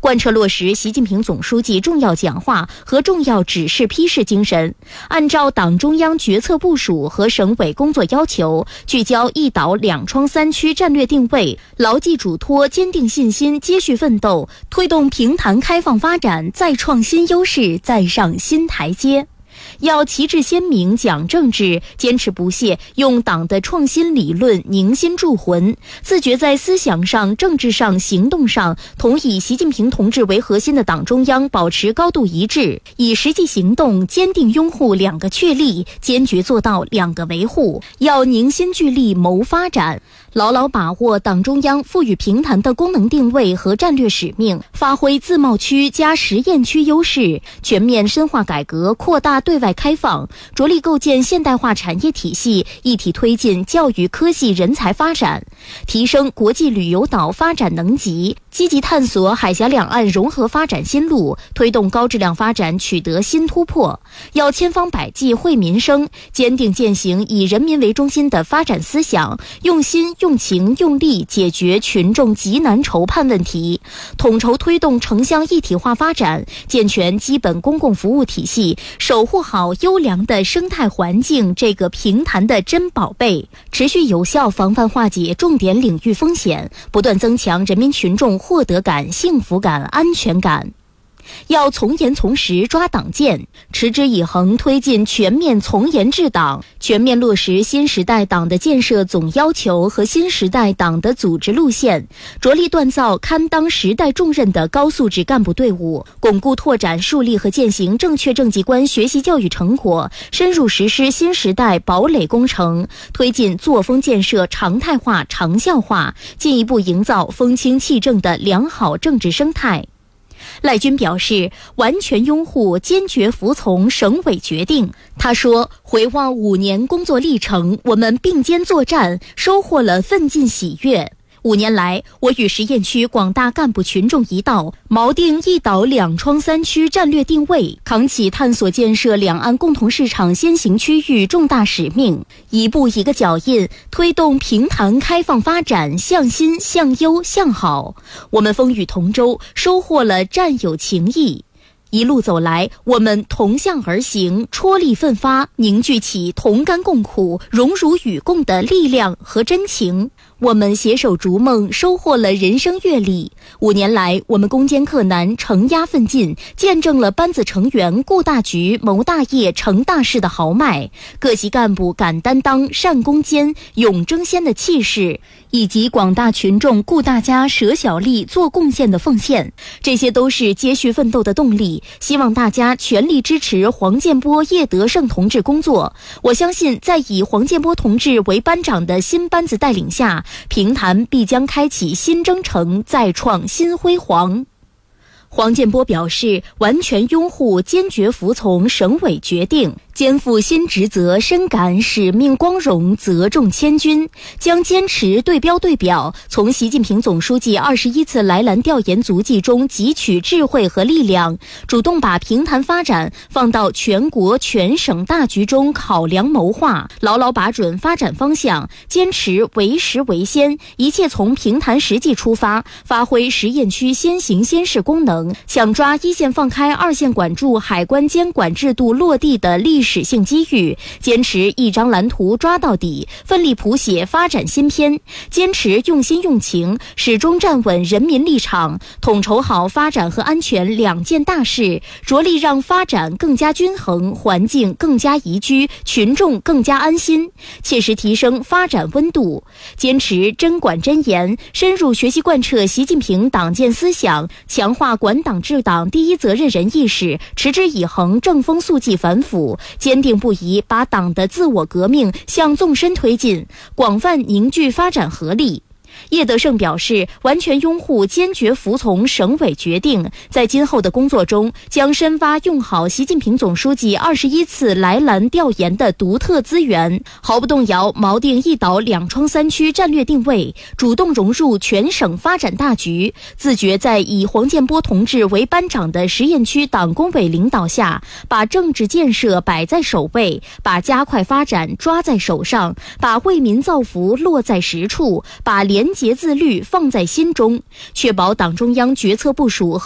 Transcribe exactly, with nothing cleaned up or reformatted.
贯彻落实习近平总书记重要讲话和重要指示批示精神，按照党中央决策部署和省委工作要求，聚焦一岛两窗三区战略定位，牢记嘱托，坚定信心，接续奋斗，推动平潭开放发展再创新优势，再上新台阶。要旗帜鲜明讲政治，坚持不懈用党的创新理论凝心铸魂，自觉在思想上、政治上、行动上同以习近平同志为核心的党中央保持高度一致，以实际行动坚定拥护两个确立，坚决做到两个维护。要凝心聚力谋发展，牢牢把握党中央赋予平潭的功能定位和战略使命，发挥自贸区加实验区优势，全面深化改革，扩大对外开放，着力构建现代化产业体系，一体推进教育科技人才发展，提升国际旅游岛发展能级，积极探索海峡两岸融合发展新路，推动高质量发展取得新突破。要千方百计惠民生，坚定践行以人民为中心的发展思想，用心用情用力解决群众急难愁盼问题，统筹推动城乡一体化发展，健全基本公共服务体系，守护好优良的生态环境这个平潭的珍宝贝，持续有效防范化解重点领域风险，不断增强人民群众获得感、幸福感、安全感。要从严从实抓党建，持之以恒推进全面从严治党，全面落实新时代党的建设总要求和新时代党的组织路线，着力锻造堪当时代重任的高素质干部队伍，巩固拓展树立和践行正确正绩观学习教育成果，深入实施新时代堡垒工程，推进作风建设常态化长效化，进一步营造风清气正的良好政治生态。赖军表示，完全拥护、坚决服从省委决定。他说，回望五年工作历程，我们并肩作战，收获了奋进喜悦。五年来，我与实验区广大干部群众一道，锚定一岛两窗三区战略定位，扛起探索建设两岸共同市场先行区域重大使命，一步一个脚印，推动平潭开放发展向新、向优、向好。我们风雨同舟，收获了战友情谊。一路走来，我们同向而行，踔厉奋发，凝聚起同甘共苦、荣辱与共的力量和真情。我们携手逐梦，收获了人生阅历。五年来，我们攻坚克难，承压奋进，见证了班子成员顾大局、谋大业、成大事的豪迈，各级干部敢担当、善攻坚、勇争先的气势，以及广大群众顾大家、舍小利、做贡献的奉献，这些都是接续奋斗的动力。希望大家全力支持黄建波、叶德胜同志工作。我相信，在以黄建波同志为班长的新班子带领下，平潭必将开启新征程，再创新辉煌。黄建波表示，完全拥护、坚决服从省委决定，肩负新职责，深感使命光荣，责重千钧，将坚持对标对表，从习近平总书记二十一次来兰调研足迹中汲取智慧和力量，主动把平潭发展放到全国全省大局中考量谋划，牢牢把准发展方向，坚持为实为先，一切从平潭实际出发，发挥实验区先行先试功能，抢抓一线放开、二线管住海关监管制度落地的历史性机遇，坚持一张蓝图抓到底，奋力谱写发展新篇，坚持用心用情，始终站稳人民立场，统筹好发展和安全两件大事，着力让发展更加均衡，环境更加宜居，群众更加安心，切实提升发展温度，坚持真管真严，深入学习贯彻习近平党建思想，强化管党治党第一责任人意识，持之以恒，正风肃纪反腐，坚定不移把党的自我革命向纵深推进，广泛凝聚发展合力。叶德胜表示，完全拥护、坚决服从省委决定，在今后的工作中将深挖用好习近平总书记二十一次来兰调研的独特资源，毫不动摇锚定一岛两窗三区战略定位，主动融入全省发展大局，自觉在以黄建波同志为班长的实验区党工委领导下，把政治建设摆在首位，把加快发展抓在手上，把为民造福落在实处，把廉洁自律放在心中，确保党中央决策部署